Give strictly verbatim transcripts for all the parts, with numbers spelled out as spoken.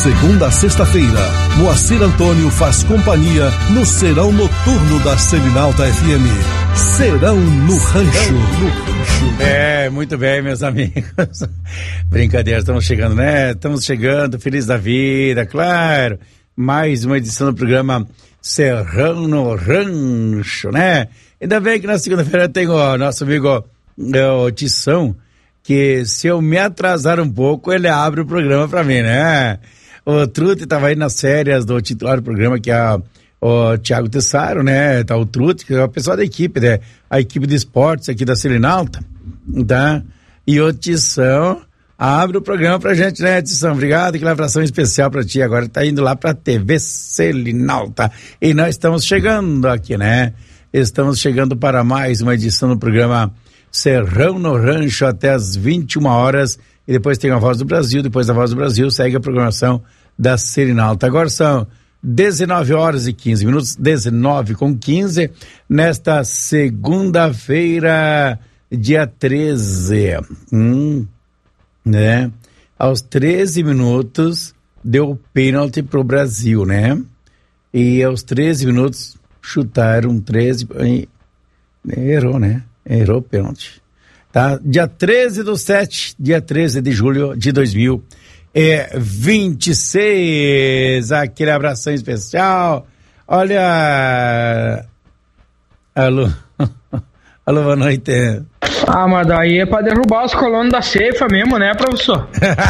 segunda a sexta-feira, Moacir Antônio faz companhia no Serão Noturno da Selinalta F M. Serão no Rancho. No Rancho. É, muito bem, meus amigos. Brincadeira, estamos chegando, né? Estamos chegando, feliz da vida, claro. Mais uma edição do programa Serão no Rancho, né? Ainda bem que na segunda-feira tem o nosso amigo o Tição, que se eu me atrasar um pouco, ele abre o programa pra mim, né? O Truti tava aí nas férias do titular do programa, que é a, o Thiago Tessaro, né? Tá o Truti, que é o pessoal da equipe, né? A equipe de esportes aqui da Selinalta, tá? E o Tição abre o programa pra gente, né, Tição? Obrigado, aquela abração especial pra ti. Agora tá indo lá pra T V Selinalta. E nós estamos chegando aqui, né? Estamos chegando para mais uma edição do programa Serão no Rancho até as vinte e uma horas, e depois tem a Voz do Brasil. Depois da Voz do Brasil segue a programação da Selinalta. Agora são dezenove horas e quinze minutos, dezenove com quinze, nesta segunda-feira, dia treze. Hum, né? Aos treze minutos deu pênalti pro Brasil, né? E aos treze minutos chutaram treze, errou, né? Errou o pênalti. Tá? Dia treze do sete, dia treze de julho de dois mil e vinte e seis. Aquele abração especial. Olha. Alô. Alô, boa noite. Ah, mas daí é pra derrubar os colonos da ceifa mesmo, né, professor?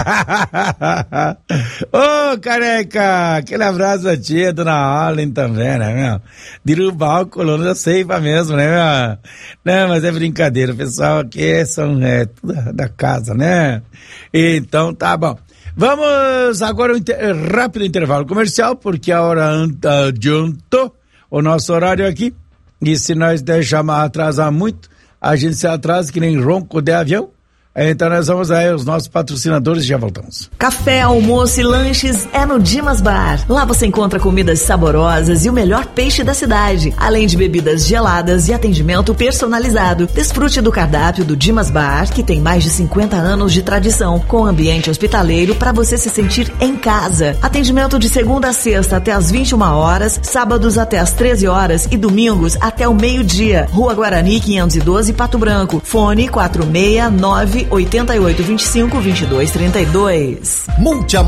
Ô, oh, careca, aquele abraço a tia, dona Allen também, né, meu? Derrubar o colono da ceifa mesmo, né, meu? Não, mas é brincadeira, o pessoal aqui são é, tudo da casa, né? Então, tá bom. Vamos agora um inter... rápido intervalo comercial, porque a hora adiantou o nosso horário aqui, e se nós deixarmos atrasar muito, a gente se atrasa que nem ronco de avião. Então nós vamos aí aos nossos patrocinadores e já voltamos. Café, almoço e lanches é no Dimas Bar. Lá você encontra comidas saborosas e o melhor peixe da cidade, além de bebidas geladas e atendimento personalizado. Desfrute do cardápio do Dimas Bar, que tem mais de cinquenta anos de tradição, com ambiente hospitaleiro para você se sentir em casa. Atendimento de segunda a sexta até as vinte e uma horas, sábados até as treze horas e domingos até o meio-dia. Rua Guarani quinhentos e doze, Pato Branco. Fone quatro seis nove oito oito, vinte e cinco, vinte e dois, trinta e dois. Monte